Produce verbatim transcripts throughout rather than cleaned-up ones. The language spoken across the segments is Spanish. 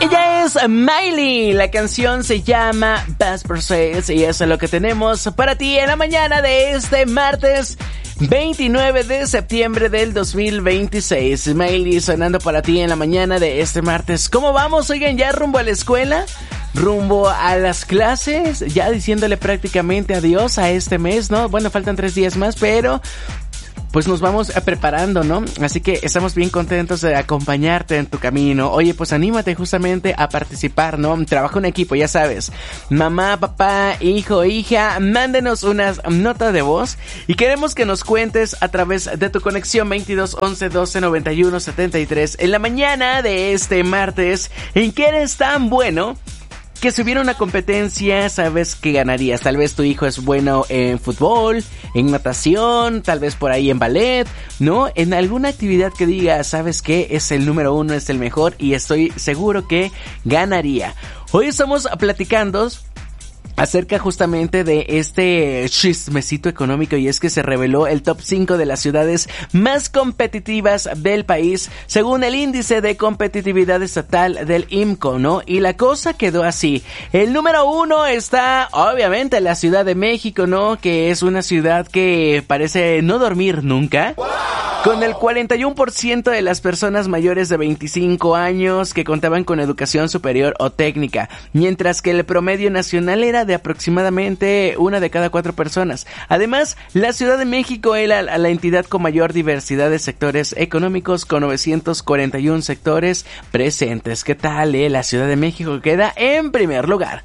Ella es Miley, la canción se llama Best Process y eso es lo que tenemos para ti en la mañana de este martes veintinueve de septiembre del dos mil veintiséis. Miley sonando para ti en la mañana de este martes. ¿Cómo vamos? Oigan, ya rumbo a la escuela, rumbo a las clases, ya diciéndole prácticamente adiós a este mes, ¿no? Bueno, faltan tres días más, pero pues nos vamos preparando, ¿no? Así que estamos bien contentos de acompañarte en tu camino. Oye, pues anímate justamente a participar, ¿no? Trabaja un equipo, ya sabes. Mamá, papá, hijo, hija, mándenos unas notas de voz y queremos que nos cuentes a través de tu conexión veintidós once doce noventa y uno setenta y tres en la mañana de este martes. ¿En qué eres tan bueno que si hubiera una competencia, sabes que ganarías? Tal vez tu hijo es bueno en fútbol, en natación, tal vez por ahí en ballet, ¿no? En alguna actividad que diga, sabes que es el número uno, es el mejor y estoy seguro que ganaría. Hoy estamos platicando acerca justamente de este chismecito económico y es que se reveló el top cinco de las ciudades más competitivas del país según el índice de competitividad estatal del I M C O, ¿no? Y la cosa quedó así. El número uno está obviamente la Ciudad de México, ¿no? Que es una ciudad que parece no dormir nunca. Con el cuarenta y uno por ciento de las personas mayores de veinticinco años que contaban con educación superior o técnica, mientras que el promedio nacional era de aproximadamente una de cada cuatro personas. Además, la Ciudad de México era la entidad con mayor diversidad de sectores económicos, con novecientos cuarenta y uno sectores presentes. ¿Qué tal, eh? La Ciudad de México queda en primer lugar.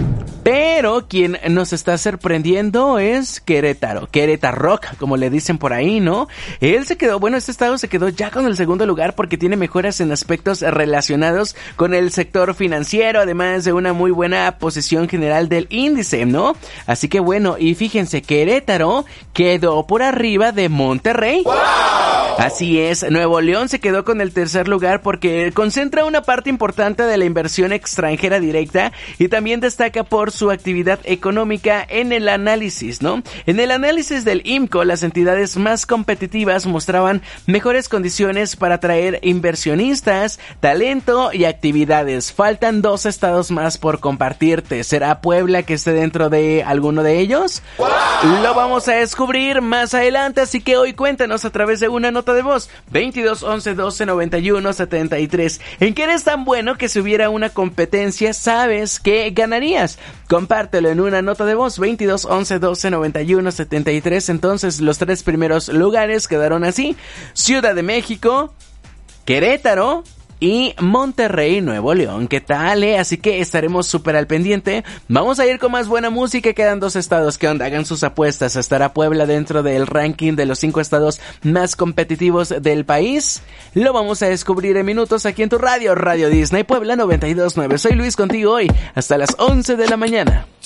Pero quien nos está sorprendiendo es Querétaro, Querétaro Rock, como le dicen por ahí, ¿no? Él se quedó, bueno, este estado se quedó ya con el segundo lugar porque tiene mejoras en aspectos relacionados con el sector financiero, además de una muy buena posición general del índice, ¿no? Así que bueno, y fíjense, Querétaro quedó por arriba de Monterrey. ¡Wow! Así es, Nuevo León se quedó con el tercer lugar porque concentra una parte importante de la inversión extranjera directa y también destaca por su actividad económica en el análisis, ¿no? En el análisis del I M C O, las entidades más competitivas mostraban mejores condiciones para atraer inversionistas, talento y actividades. Faltan dos estados más por compartirte. ¿Será Puebla que esté dentro de alguno de ellos? ¡Wow! Lo vamos a descubrir más adelante, así que hoy cuéntanos a través de una nota de voz. veintidós once doce noventa y uno setenta y tres. ¿En qué eres tan bueno que si hubiera una competencia sabes que ganarías? Compártelo en una nota de voz. veintidós once doce noventa y uno setenta y tres. Entonces los tres primeros lugares quedaron así: Ciudad de México, Querétaro y Monterrey, Nuevo León. ¿Qué tal, eh? Así que estaremos súper al pendiente. Vamos a ir con más buena música. Quedan dos estados. ¿Qué onda? Hagan sus apuestas. ¿Estará Puebla dentro del ranking de los cinco estados más competitivos del país? Lo vamos a descubrir en minutos aquí en tu radio, Radio Disney Puebla noventa y dos punto nueve. Soy Luis contigo hoy hasta las once de la mañana.